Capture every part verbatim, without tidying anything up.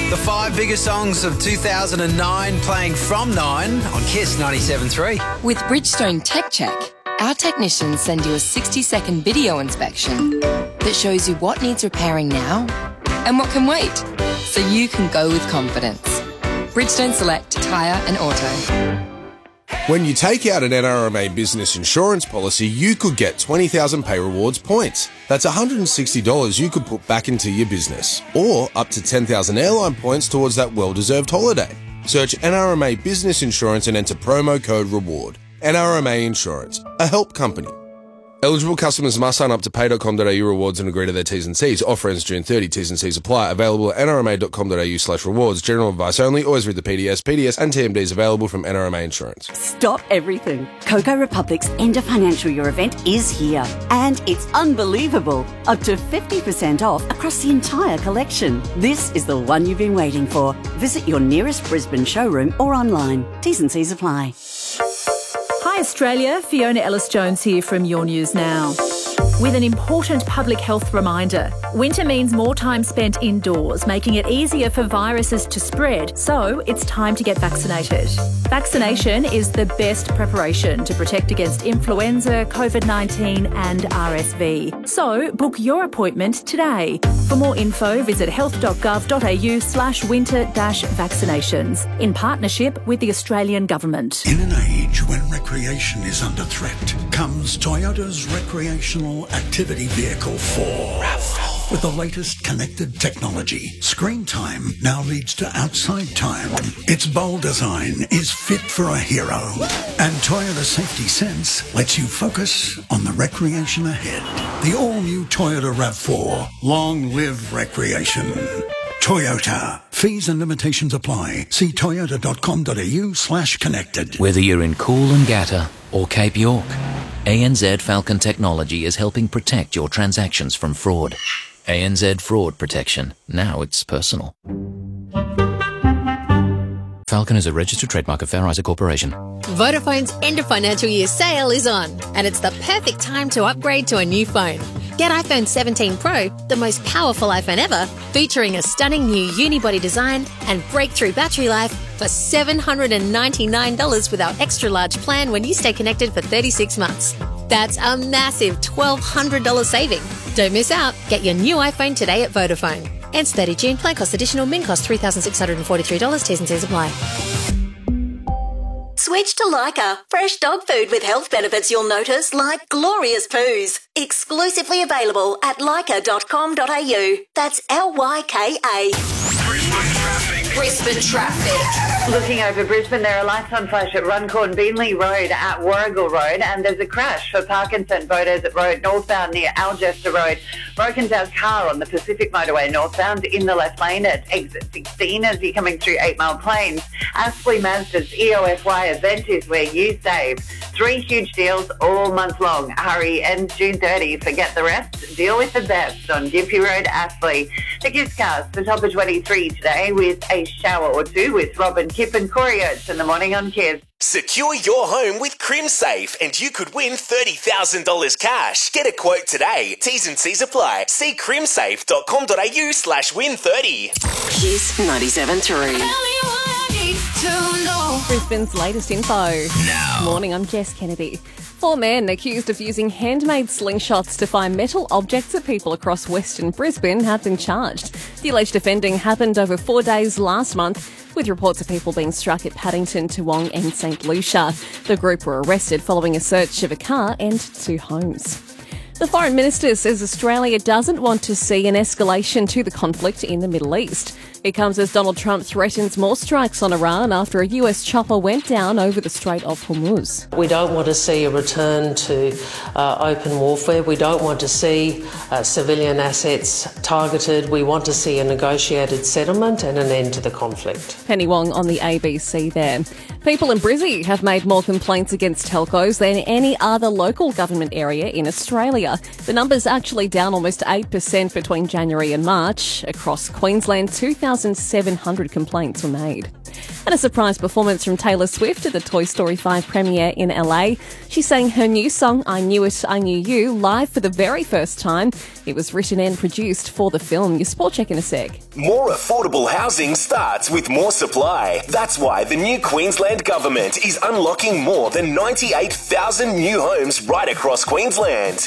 The five biggest songs of two thousand nine playing from nine on Kiss ninety-seven point three. With Bridgestone Tech Check, our technicians send you a sixty second video inspection that shows you what needs repairing now and what can wait, so you can go with confidence. Bridgestone Select Tyre and Auto. When you take out an N R M A business insurance policy, you could get twenty thousand Pay Rewards points. That's one hundred sixty dollars you could put back into your business, or up to ten thousand airline points towards that well-deserved holiday. Search N R M A Business Insurance and enter promo code REWARD. N R M A Insurance, a help company. Eligible customers must sign up to pay dot com dot a u rewards and agree to their T's and C's. Offer ends June thirtieth. T's and C's apply. Available at n r m a dot com dot a u slash rewards. General advice only. Always read the P D S. P D S and T M Ds available from N R M A Insurance. Stop everything. Coco Republic's end of financial year event is here. And it's unbelievable. Up to fifty percent off across the entire collection. This is the one you've been waiting for. Visit your nearest Brisbane showroom or online. T's and C's apply. Hi Australia, Fiona Ellis-Jones here from Your News Now. With an important public health reminder. Winter means more time spent indoors, making it easier for viruses to spread, so it's time to get vaccinated. Vaccination is the best preparation to protect against influenza, COVID nineteen and R S V. So book your appointment today. For more info, visit health dot gov dot a u slash winter dash vaccinations in partnership with the Australian Government. In an age when recreation is under threat, comes Toyota's recreational activity vehicle four. RAV four. With the latest connected technology, screen time now leads to outside time. Its bold design is fit for a hero. And Toyota Safety Sense lets you focus on the recreation ahead. The all-new Toyota RAV four. Long live recreation. Toyota. Fees and limitations apply. See toyota dot com dot a u slash connected. Whether you're in Coolangatta or Cape York, A N Z Falcon Technology is helping protect your transactions from fraud. A N Z Fraud Protection. Now it's personal. Falcon is a registered trademark of Fair Isaac Corporation. Vodafone's end of financial year sale is on, and it's the perfect time to upgrade to a new phone. Get iPhone seventeen Pro, the most powerful iPhone ever, featuring a stunning new unibody design and breakthrough battery life for seven hundred ninety-nine dollars with our extra large plan when you stay connected for thirty-six months. That's a massive twelve hundred dollars saving. Don't miss out. Get your new iPhone today at Vodafone. Ends thirtieth of June. Plan cost additional. Min cost three thousand six hundred forty-three dollars. T's and C's apply. Switch to Lyca. Fresh dog food with health benefits you'll notice, like glorious poos. Exclusively available at lyca dot com dot a u. That's L Y K A. Brisbane traffic. Brisbane traffic. Looking over Brisbane, there are lights on flash at Runcorn Beanley Road at Warrigal Road, and there's a crash for Parkinson Beaudesert Road northbound near Algester Road. Broken down car on the Pacific Motorway northbound in the left lane at exit sixteen as you're coming through Eight Mile Plains. Aspley Mazda's E O F Y event is where you save. Three huge deals all month long. Hurry, and June thirtieth, forget the rest. Deal with the best on Gympie Road, Aspley. The Kiss Cast, the top of twenty-three today with a shower or two with Robin Kip and Corey Oates in the morning on Kiss. Secure your home with CrimSafe and you could win thirty thousand dollars cash. Get a quote today. T's and C's apply. See crimsafe dot com dot a u slash win thirty. Kiss ninety-seven point three. Brisbane's latest info. Now. Morning, I'm Jess Kennedy. Four men accused of using handmade slingshots to find metal objects at people across Western Brisbane have been charged. The alleged offending happened over four days last month, with reports of people being struck at Paddington, Toowong and St Lucia. The group were arrested following a search of a car and two homes. The Foreign Minister says Australia doesn't want to see an escalation to the conflict in the Middle East. It comes as Donald Trump threatens more strikes on Iran after a U S chopper went down over the Strait of Hormuz. We don't want to see a return to uh, open warfare. We don't want to see uh, civilian assets targeted. We want to see a negotiated settlement and an end to the conflict. Penny Wong on the A B C there. People in Brizzy have made more complaints against telcos than any other local government area in Australia. The number's actually down almost eight percent between January and March. Across Queensland, two thousand seven hundred complaints were made. And a surprise performance from Taylor Swift at the Toy Story five premiere in L A. She sang her new song, I Knew It, I Knew You, live for the very first time. It was written and produced for the film. Your sport check in a sec. More affordable housing starts with more supply. That's why the new Queensland government is unlocking more than ninety-eight thousand new homes right across Queensland.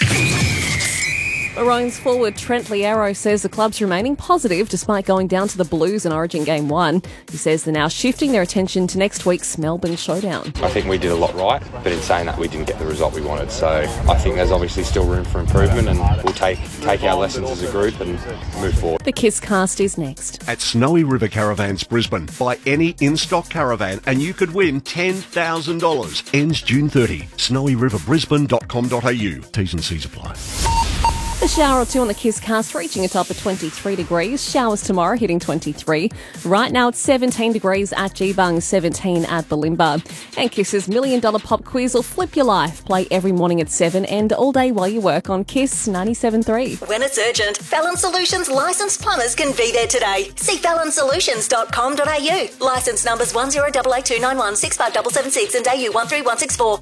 Maroons forward Trent Liero says the club's remaining positive despite going down to the Blues in Origin Game one. He says they're now shifting their attention to next week's Melbourne showdown. I think we did a lot right, but in saying that we didn't get the result we wanted. So I think there's obviously still room for improvement, and we'll take take our lessons as a group and move forward. The Kiss cast is next. At Snowy River Caravans Brisbane, buy any in-stock caravan and you could win ten thousand dollars. Ends June thirtieth. snowy river brisbane dot com dot a u. T's and C's apply. A shower or two on the Kiss cast, reaching a top of twenty-three degrees. Showers tomorrow, hitting twenty-three. Right now it's seventeen degrees at Geebung, seventeen at Bulimba. And Kiss's Million Dollar Pop Quiz will flip your life. Play every morning at seven and all day while you work on Kiss ninety-seven point three. When it's urgent, Fallon Solutions licensed plumbers can be there today. See fallon solutions dot com dot a u. Licence numbers one zero eight eight two nine one six five seven seven six and A U one three one six four.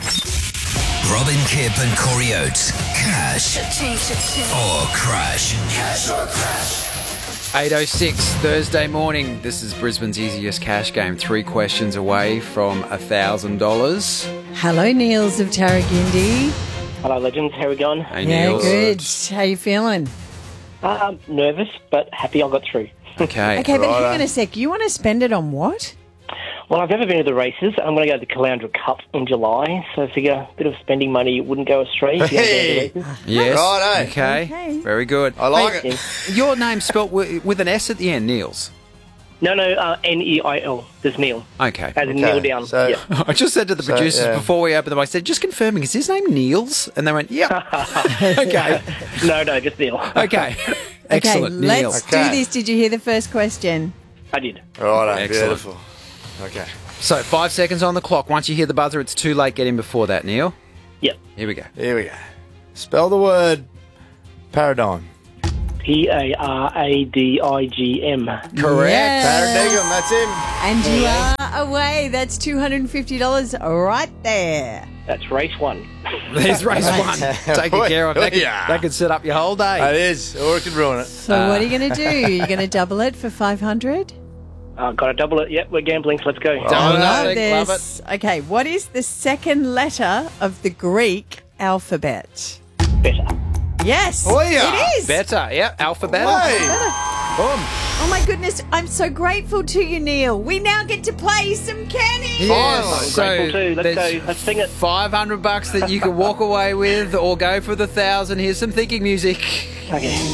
Robin Kip and Corey Oates. Cash or crash? Cash or crash? eight oh six, Thursday morning. This is Brisbane's easiest cash game. Three questions away from one thousand dollars. Hello, Niels of Tarragindi. Hello, legends. How are we going? Hey, Yeah, Niels. good. How you feeling? Um, nervous, but happy I got through. Okay. Okay, but hang on a sec. You want to spend it on what? Well, I've never been to the races. I'm going to go to the Caloundra Cup in July, so I figure a bit of spending money wouldn't go astray. If you Hey. don't go to the races. Yes. Righto. Okay. Okay. Very good. I like Wait, it. Your name's spelt with, with an S at the end, Niels. No, no, uh, N E I L. There's Neil. Okay. As in Neil down. yeah. I just said to the So, producers yeah. before we opened them, I said, just confirming, is his name Niels? And they went, yeah. Okay. No, no, just Neil. Okay. Excellent, okay, Neil. let's do this. Did you hear the first question? I did. Right, Excellent. beautiful. Okay. So, five seconds on the clock. Once you hear the buzzer, it's too late. Get in before that, Neil. Yep. Here we go. Here we go. Spell the word paradigm. P A R A D I G M. Correct. Paradigm, that's him. And you are away. That's two hundred fifty dollars right there. That's race one. There's race Right. one. Taken care of. That could, Yeah. that could set up your whole day. It is, or it could ruin it. So what are you going to do? You're going to double it for five hundred? Uh, got to double it. Yep, we're gambling. Let's go. I love this. Okay, what is the second letter of the Greek alphabet? Better. Yes, Oh, yeah. it is. Better. Yeah, alphabet. Boom. Oh my goodness, I'm so grateful to you, Neil. We now get to play some Kenny. Yes. So grateful too. Let's there's go. Let's sing it. five hundred bucks that you can walk away with or go for the thousand. Here's some thinking music. Okay.